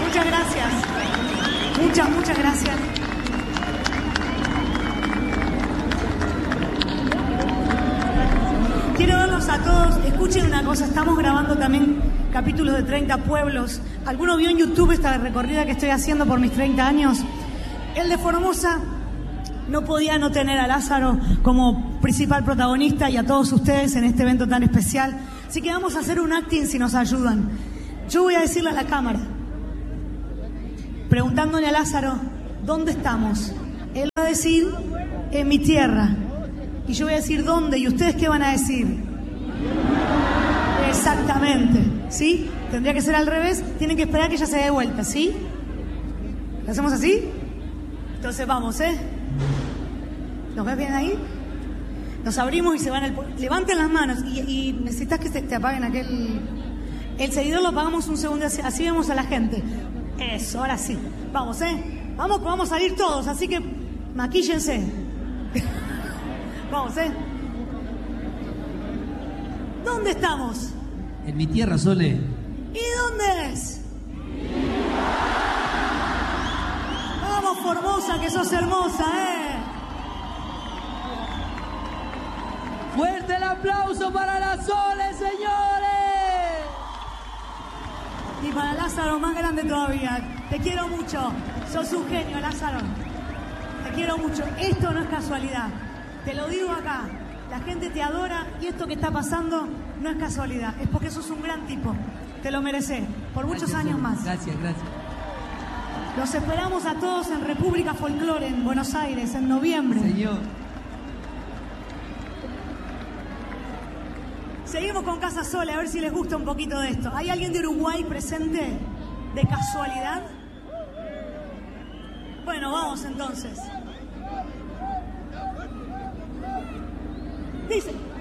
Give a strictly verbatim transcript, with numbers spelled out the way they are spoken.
Muchas gracias. Muchas, muchas gracias. Quiero verlos a todos. Escuchen una cosa, estamos grabando también capítulos de treinta pueblos. ¿Alguno vio en YouTube esta recorrida que estoy haciendo por mis treinta años? El de Formosa no podía no tener a Lázaro como principal protagonista y a todos ustedes en este evento tan especial. Así que vamos a hacer un acting si nos ayudan. Yo voy a decirle a la cámara, preguntándole a Lázaro, ¿dónde estamos? Él va a decir, en mi tierra. Y yo voy a decir, ¿dónde? ¿Y ustedes qué van a decir? Exactamente, ¿sí? Tendría que ser al revés, tienen que esperar que ella se dé vuelta, ¿sí? ¿Lo hacemos así? Entonces vamos, ¿eh? ¿Nos ves bien ahí? Nos abrimos y se van al... Levanten las manos y, y necesitas que se te apaguen aquel... El seguidor lo apagamos un segundo, así, así vemos a la gente. Eso, ahora sí. Vamos, ¿eh? Vamos, vamos a salir todos, así que maquíllense. Vamos, ¿eh? ¿Dónde estamos? En mi tierra, Sole. ¿Y dónde es? Vamos, Formosa, que sos hermosa, ¿eh? ¡Fuerte el aplauso para la Sole, señores! Y para Lázaro, más grande todavía. Te quiero mucho. Sos un genio, Lázaro. Te quiero mucho. Esto no es casualidad. Te lo digo acá. La gente te adora y esto que está pasando no es casualidad. Es porque sos un gran tipo. Te lo mereces. Por muchos Gracias, años más. Gracias, gracias. Los esperamos a todos en República Folklore, en Buenos Aires, en noviembre. Señor. Seguimos con Casa Sole, a ver si les gusta un poquito de esto. ¿Hay alguien de Uruguay presente? ¿De casualidad? Bueno, vamos entonces. Dice...